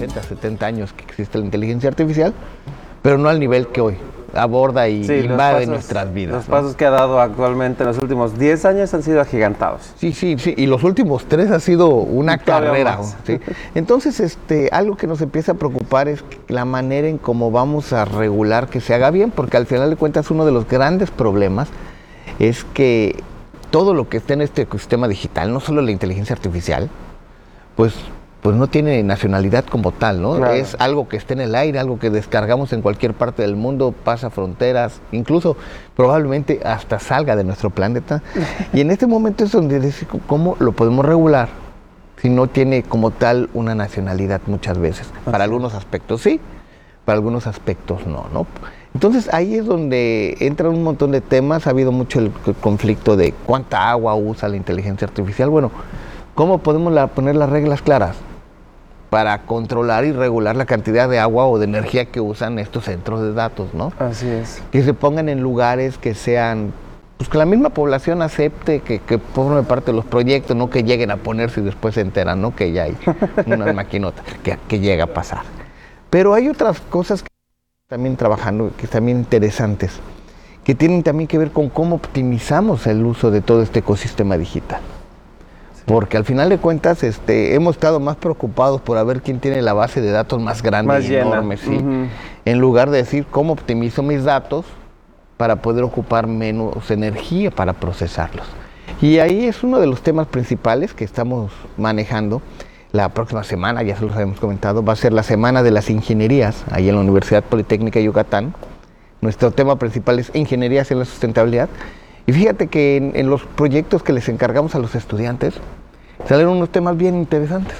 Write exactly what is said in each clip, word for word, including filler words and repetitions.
sesenta, setenta años que existe la inteligencia artificial, pero no al nivel que hoy aborda y sí, invade pasos, nuestras vidas. Los ¿no? pasos que ha dado actualmente en los últimos diez años han sido agigantados. Sí, sí, sí, y los últimos tres ha sido una carrera. ¿Sí? Entonces, este, algo que nos empieza a preocupar es la manera en cómo vamos a regular que se haga bien, porque al final de cuentas uno de los grandes problemas es que todo lo que está en este ecosistema digital, no solo la inteligencia artificial, pues... pues no tiene nacionalidad como tal, ¿no? Claro. Es algo que está en el aire, algo que descargamos en cualquier parte del mundo, pasa fronteras, incluso probablemente hasta salga de nuestro planeta. Y en este momento es donde decimos, ¿cómo lo podemos regular si no tiene como tal una nacionalidad muchas veces? Para algunos aspectos sí, para algunos aspectos no, ¿no? Entonces ahí es donde entran un montón de temas. Ha habido mucho el conflicto de cuánta agua usa la inteligencia artificial. Bueno, ¿cómo podemos la, poner las reglas claras para controlar y regular la cantidad de agua o de energía que usan estos centros de datos, ¿no? Así es. Que se pongan en lugares que sean, pues que la misma población acepte, que, que forme parte de los proyectos, no que lleguen a ponerse y después se enteran, ¿no? Que ya hay unas maquinotas, que, que llega a pasar. Pero hay otras cosas que también trabajando, que también interesantes, que tienen también que ver con cómo optimizamos el uso de todo este ecosistema digital. Porque al final de cuentas este, hemos estado más preocupados por a ver quién tiene la base de datos más grande más y llena. enorme, ¿sí? Uh-huh. En lugar de decir cómo optimizo mis datos para poder ocupar menos energía para procesarlos. Y ahí es uno de los temas principales que estamos manejando. La próxima semana, ya se los habíamos comentado, va a ser la Semana de las Ingenierías, ahí en la Universidad Politécnica de Yucatán. Nuestro tema principal es Ingenierías en la Sustentabilidad. Y fíjate que en, en los proyectos que les encargamos a los estudiantes, salieron unos temas bien interesantes.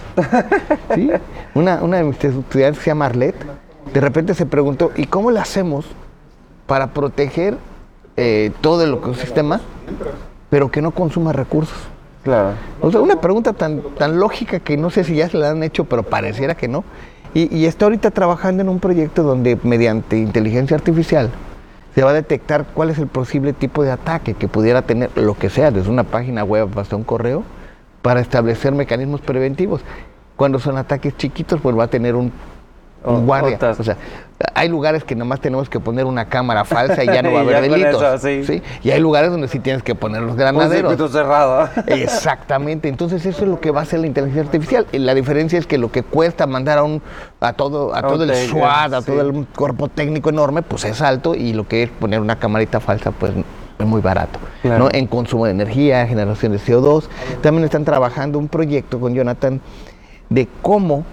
¿Sí? Una, una de mis estudiantes, se llama Arlet, de repente se preguntó, ¿y cómo le hacemos para proteger eh, todo el ecosistema, pero que no consuma recursos? Claro. O sea, una pregunta tan, tan lógica que no sé si ya se la han hecho, pero pareciera que no. Y, y está ahorita trabajando en un proyecto donde mediante inteligencia artificial se va a detectar cuál es el posible tipo de ataque que pudiera tener, lo que sea, desde una página web hasta un correo, para establecer mecanismos preventivos. Cuando son ataques chiquitos, pues va a tener un, un oh, guardia. Otras. O sea, hay lugares que nomás tenemos que poner una cámara falsa y ya no va a haber delitos. Eso, sí. ¿Sí? Y hay lugares donde sí tienes que poner los granaderos. Un circuito cerrado. Exactamente. Entonces eso es lo que va a hacer la inteligencia artificial. Y la diferencia es que lo que cuesta mandar a un a todo a todo el SWAT, a sí. todo el cuerpo técnico enorme, pues es alto, y lo que es poner una camarita falsa, pues es muy barato, claro. ¿no? En consumo de energía, generación de C O dos. También están trabajando un proyecto con Jonathan de cómo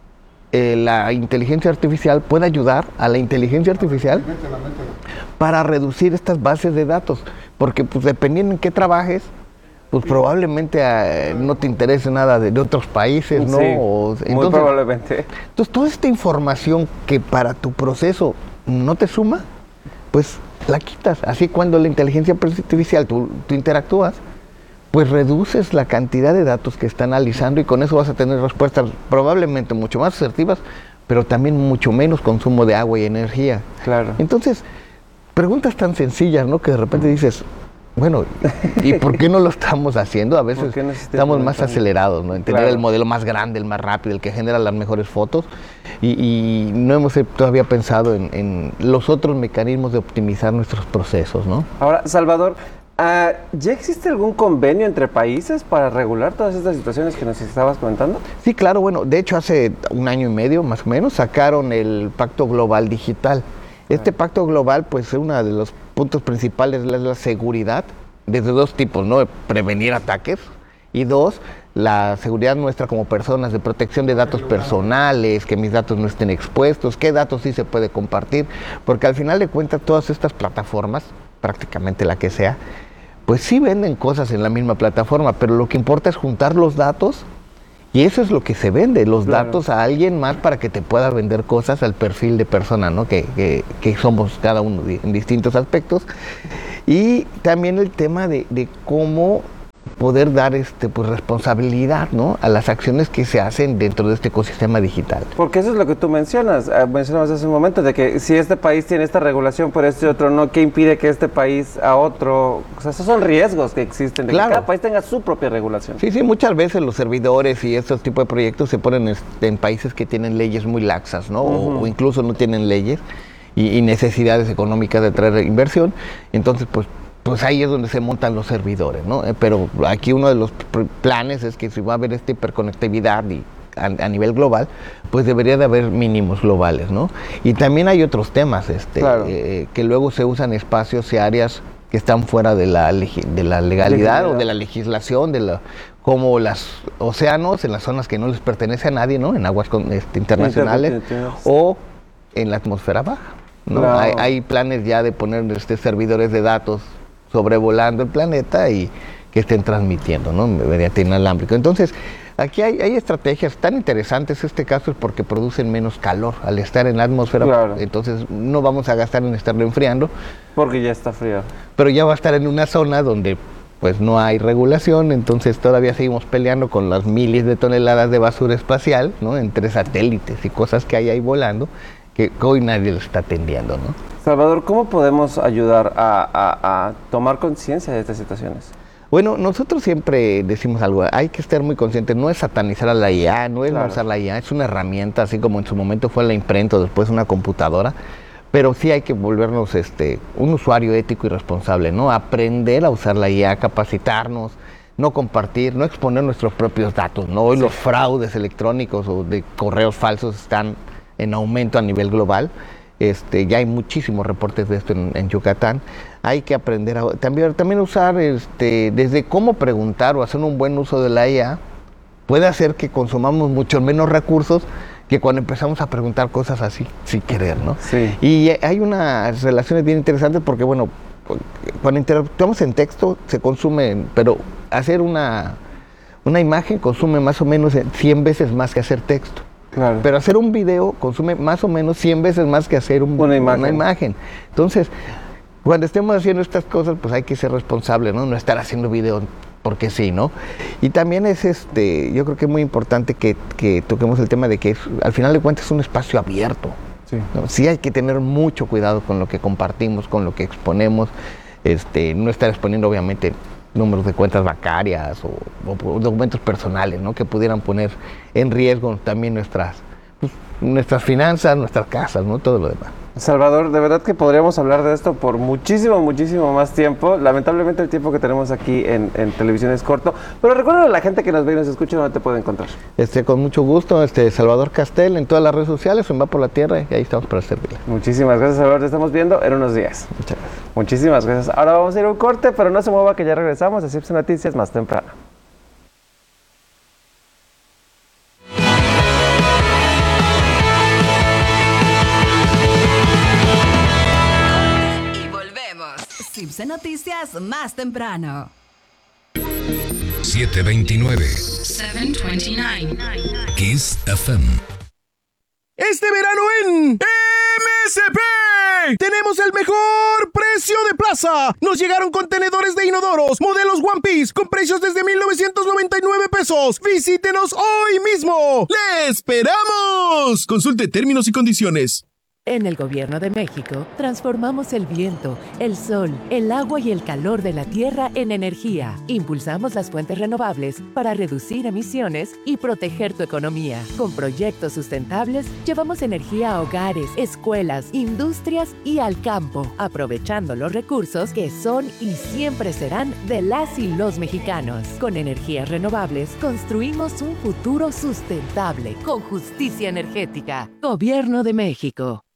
eh, la inteligencia artificial puede ayudar a la inteligencia artificial para reducir estas bases de datos, porque pues dependiendo en qué trabajes, pues probablemente eh, no te interese nada de, de otros países, ¿no? Sí, o, entonces, muy probablemente. Entonces toda esta información que para tu proceso no te suma, pues la quitas. Así cuando la inteligencia artificial tú, tú interactúas, pues reduces la cantidad de datos que está analizando, y con eso vas a tener respuestas probablemente mucho más asertivas, pero también mucho menos consumo de agua y energía. Claro. Entonces, preguntas tan sencillas, ¿no? Que de repente dices, bueno, ¿y por qué no lo estamos haciendo? A veces estamos más acelerados, ¿no? En tener claro. el modelo más grande, el más rápido, el que genera las mejores fotos, y, y no hemos todavía pensado en, en los otros mecanismos de optimizar nuestros procesos, ¿no? Ahora, Salvador, uh, ¿ya existe algún convenio entre países para regular todas estas situaciones que nos estabas comentando? Sí, claro, bueno, de hecho hace un año y medio más o menos sacaron el Pacto Global Digital. Este pacto global, pues, uno de los puntos principales es la seguridad, desde dos tipos, ¿no? Prevenir ataques, y dos, la seguridad nuestra como personas, de protección de datos personales, que mis datos no estén expuestos, qué datos sí se puede compartir, porque al final de cuentas todas estas plataformas, prácticamente la que sea, pues sí venden cosas en la misma plataforma, pero lo que importa es juntar los datos. Y eso es lo que se vende, los claro. datos a alguien más para que te pueda vender cosas al perfil de persona, ¿no? Que, que, que somos cada uno en distintos aspectos. Y también el tema de, de cómo poder dar este pues responsabilidad, ¿no?, a las acciones que se hacen dentro de este ecosistema digital. Porque eso es lo que tú mencionas, eh, mencionabas hace un momento, de que si este país tiene esta regulación, pero este otro no, ¿qué impide que este país a otro? O sea, esos son riesgos que existen, de claro, que cada país tenga su propia regulación. Sí, sí, muchas veces los servidores y estos tipos de proyectos se ponen este, en países que tienen leyes muy laxas, ¿no? Uh-huh. o, o incluso no tienen leyes y, y necesidades económicas de traer inversión, entonces pues pues ahí es donde se montan los servidores, ¿no? Eh, pero aquí uno de los planes es que si va a haber esta hiperconectividad y a, a nivel global, pues debería de haber mínimos globales, ¿no? Y también hay otros temas, este, claro. eh, que luego se usan espacios y áreas que están fuera de la, de la legalidad Legalidad. o de la legislación, de la, como los océanos, en las zonas que no les pertenece a nadie, ¿no? En aguas con, este, internacionales, o en la atmósfera baja, ¿no? Claro. Hay, hay planes ya de poner este, servidores de datos sobrevolando el planeta y que estén transmitiendo, ¿no?, mediante inalámbrico. Entonces, aquí hay, hay estrategias tan interesantes. Este caso es porque producen menos calor al estar en la atmósfera, claro. entonces no vamos a gastar en estarlo enfriando. Porque ya está frío. Pero ya va a estar en una zona donde pues no hay regulación, entonces todavía seguimos peleando con las miles de toneladas de basura espacial, ¿no?, entre satélites y cosas que hay ahí volando, que hoy nadie lo está atendiendo, ¿no? Salvador, ¿cómo podemos ayudar a, a, a tomar conciencia de estas situaciones? Bueno, nosotros siempre decimos algo, hay que estar muy conscientes, no es satanizar a la I A, no es claro. no usar la I A, es una herramienta, así como en su momento fue la imprenta, después una computadora, pero sí hay que volvernos este, un usuario ético y responsable, ¿no? Aprender a usar la I A, capacitarnos, no compartir, no exponer nuestros propios datos, ¿no? Hoy sí. los fraudes electrónicos o de correos falsos están en aumento a nivel global. Este, ya hay muchísimos reportes de esto en, en Yucatán. Hay que aprender a también, también usar este, desde cómo preguntar o hacer un buen uso de la I A, puede hacer que consumamos mucho menos recursos que cuando empezamos a preguntar cosas así, sin querer, ¿no? Sí. Y hay unas relaciones bien interesantes porque, bueno, cuando interactuamos en texto se consume, pero hacer una, una imagen consume más o menos cien veces más que hacer texto. Claro. Pero hacer un video consume más o menos cien veces más que hacer un, una, imagen. una imagen. Entonces, cuando estemos haciendo estas cosas, pues hay que ser responsable, ¿no? No estar haciendo video porque sí, ¿no? Y también es, este, yo creo que es muy importante que, que toquemos el tema de que es, al final de cuentas es un espacio abierto. Sí. ¿no? Sí hay que tener mucho cuidado con lo que compartimos, con lo que exponemos, este, no estar exponiendo obviamente números de cuentas bancarias o, o documentos personales, ¿no?, que pudieran poner en riesgo también nuestras, pues, nuestras finanzas, nuestras casas, ¿no?, todo lo demás. Salvador, de verdad que podríamos hablar de esto por muchísimo, muchísimo más tiempo. Lamentablemente el tiempo que tenemos aquí en, en televisión es corto, pero recuerda a la gente que nos ve y nos escucha dónde te puede encontrar. Este, con mucho gusto, este, Salvador Castel en todas las redes sociales, en Va por la Tierra, y ahí estamos para servirle. Muchísimas gracias, Salvador, te estamos viendo en unos días. Muchas gracias. Muchísimas gracias. Ahora vamos a ir a un corte, pero no se mueva que ya regresamos a Cipse Noticias más temprano. Cipse Noticias más temprano. siete veintinueve. siete veintinueve. Kiss F M. Este verano en M S P tenemos el mejor precio de plaza. Nos llegaron contenedores de inodoros, modelos One Piece, con precios desde mil novecientos noventa y nueve pesos. Visítenos hoy mismo. ¡Le esperamos! Consulte términos y condiciones. En el Gobierno de México, transformamos el viento, el sol, el agua y el calor de la tierra en energía. Impulsamos las fuentes renovables para reducir emisiones y proteger tu economía. Con proyectos sustentables, llevamos energía a hogares, escuelas, industrias y al campo, aprovechando los recursos que son y siempre serán de las y los mexicanos. Con energías renovables, construimos un futuro sustentable, con justicia energética. Gobierno de México.